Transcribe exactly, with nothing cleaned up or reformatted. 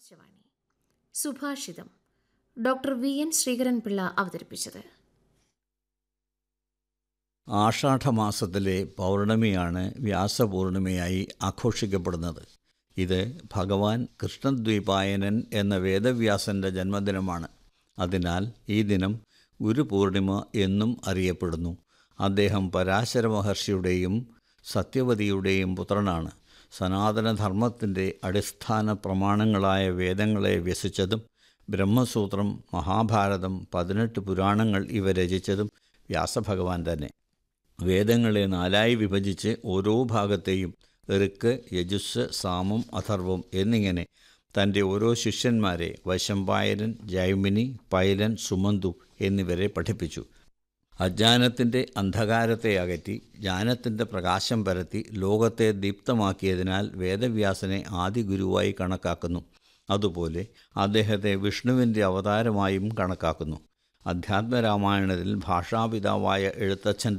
ആകാശവാണി സുഭാഷിതം doctor V N Sreekaran Pillai അവതരിപ്പിച്ചത്. ആഷാഢമാസത്തിലെ പൗർണമിയാണ് വ്യാസപൂർണിമയായി ആഘോഷിക്കപ്പെടുന്നത്. ഇത് ഭഗവാൻ കൃഷ്ണദ്വൈപായനൻ എന്ന വേദവ്യാസൻ്റെ ജന്മദിനമാണ്. അതിനാൽ ഈ ദിനം ഗുരുപൂർണിമ എന്നും അറിയപ്പെടുന്നു. അദ്ദേഹം പരാശര മഹർഷിയുടെയും സത്യവതിയുടെയും പുത്രനാണ്. സനാതനധർമ്മത്തിൻ്റെ അടിസ്ഥാന പ്രമാണങ്ങളായ വേദങ്ങളെ വ്യസിച്ചതും ബ്രഹ്മസൂത്രം, മഹാഭാരതം, പതിനെട്ട് പുരാണങ്ങൾ ഇവ രചിച്ചതും വ്യാസഭഗവാൻ തന്നെ. വേദങ്ങളെ നാലായി വിഭജിച്ച് ഓരോ ഭാഗത്തെയും ഋക്ക്, യജുസ്, സാമം, അഥർവം എന്നിങ്ങനെ തൻ്റെ ഓരോ ശിഷ്യന്മാരെ വൈശമ്പായനൻ, ജൈമിനി, പൈലൻ, സുമന്തു എന്നിവരെ പഠിപ്പിച്ചു. അജ്ഞാനത്തിൻ്റെ അന്ധകാരത്തെ അകറ്റി ജ്ഞാനത്തിൻ്റെ പ്രകാശം പരത്തി ലോകത്തെ ദീപ്തമാക്കിയതിനാൽ വേദവ്യാസനെ ആദിഗുരുവായി കണക്കാക്കുന്നു. അതുപോലെ അദ്ദേഹത്തെ വിഷ്ണുവിൻ്റെ അവതാരമായും കണക്കാക്കുന്നു. അധ്യാത്മരാമായണത്തിൽ ഭാഷാപിതാവായ എഴുത്തച്ഛൻ്റെ